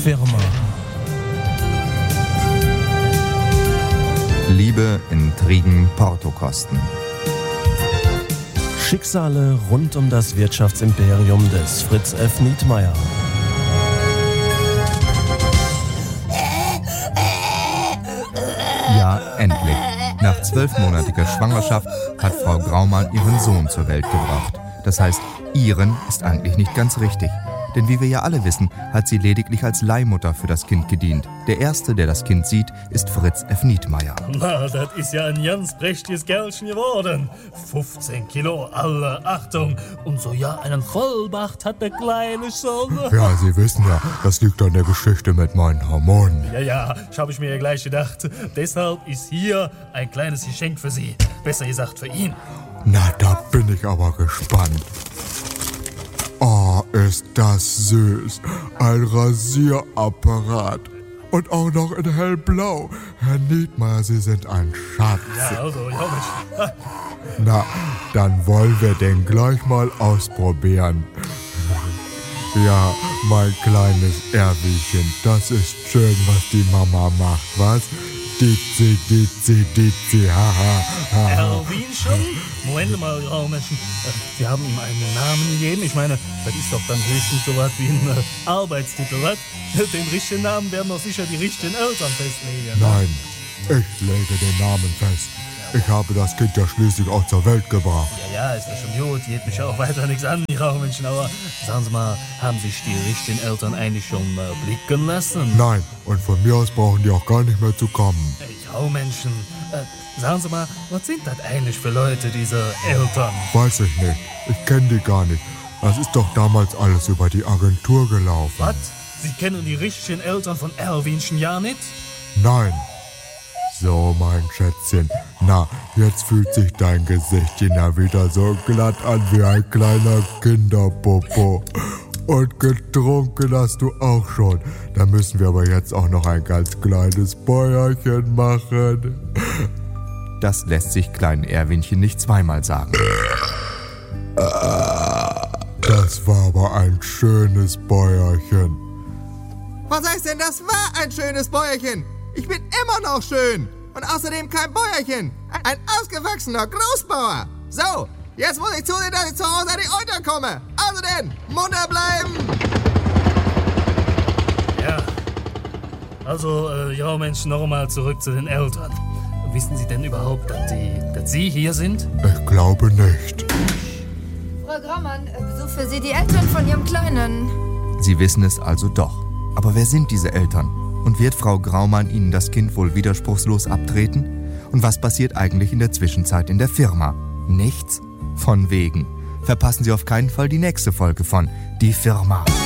Firma. Liebe, Intrigen, Portokosten. Schicksale rund um das Wirtschaftsimperium des Fritz F. Nietmeyer. Ja, endlich. Nach 12-monatiger Schwangerschaft hat Frau Graumann ihren Sohn zur Welt gebracht. Das heißt, ihren ist eigentlich nicht ganz richtig. Denn wie wir ja alle wissen, hat sie lediglich als Leihmutter für das Kind gedient. Der Erste, der das Kind sieht, ist Fritz F. Nietmeyer. Na, das ist ja ein ganz prächtiges Kerlchen geworden. 15 Kilo, alle Achtung. Und so ja, einen Vollbart hat der Kleine schon. Ja, Sie wissen ja, das liegt an der Geschichte mit meinen Hormonen. Ja, das habe ich mir ja gleich gedacht. Deshalb ist hier ein kleines Geschenk für Sie. Besser gesagt für ihn. Na, da bin ich aber gespannt. Oh, ist das süß. Ein Rasierapparat. Und auch noch in hellblau. Herr Nietmeyer, Sie sind ein Schatz. Ja, also, ich hoffe nicht. Na, dann wollen wir den gleich mal ausprobieren. Ja, mein kleines Erwinchen, das ist schön, was die Mama macht, was? Ditzi, ditzi, ditzi, haha, haha. Erwinchen? Moment mal, Raumenschen. Sie haben ihm einen Namen gegeben? Ich meine, das ist doch dann höchstens so was wie ein Arbeitstitel, was? Den richtigen Namen werden doch sicher die richtigen Eltern festlegen. Nein, ich lege den Namen fest. Ich habe das Kind ja schließlich auch zur Welt gebracht. Ja, ist ja schon gut. Geht mich ja auch weiter nichts an, die Raumenschen. Aber sagen Sie mal, haben sich die richtigen Eltern eigentlich schon blicken lassen? Nein, und von mir aus brauchen die auch gar nicht mehr zu kommen. Raumenschen, sagen Sie mal, was sind das eigentlich für Leute, diese Eltern? Weiß ich nicht. Ich kenne die gar nicht. Das ist doch damals alles über die Agentur gelaufen. Was? Sie kennen die richtigen Eltern von Erwinchen ja nicht? Nein. So, mein Schätzchen. Na, jetzt fühlt sich dein Gesichtchen ja wieder so glatt an wie ein kleiner Kinderpopo. Und getrunken hast du auch schon. Da müssen wir aber jetzt auch noch ein ganz kleines Bäuerchen machen. Das lässt sich kleinen Erwinchen nicht zweimal sagen. Das war aber ein schönes Bäuerchen. Was heißt denn, das war ein schönes Bäuerchen? Ich bin immer noch schön. Und außerdem kein Bäuerchen. Ein ausgewachsener Großbauer. So, jetzt muss ich zusehen, dass ich zu Hause an die Euter komme. Also denn, munter bleiben. Ja. Also, ja Mensch, nochmal zurück zu den Eltern. Wissen Sie denn überhaupt, dass Sie hier sind? Ich glaube nicht. Frau Graumann, Besuch für Sie die Eltern von Ihrem Kleinen. Sie wissen es also doch. Aber wer sind diese Eltern? Und wird Frau Graumann ihnen das Kind wohl widerspruchslos abtreten? Und was passiert eigentlich in der Zwischenzeit in der Firma? Nichts? Von wegen. Verpassen Sie auf keinen Fall die nächste Folge von Die Firma.